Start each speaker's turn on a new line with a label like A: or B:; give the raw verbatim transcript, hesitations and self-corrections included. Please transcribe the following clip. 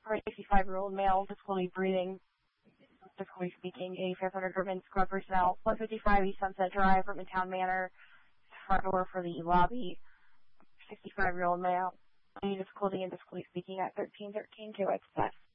A: for a sixty-five-year-old male, difficulty breathing, difficulty speaking, eighty-five hundred Urban Squad personnel, one fifty-five East Sunset Drive, Town Manor, front door for the lobby, sixty-five-year-old male, any difficulty in difficulty speaking at thirteen thirteen K X S.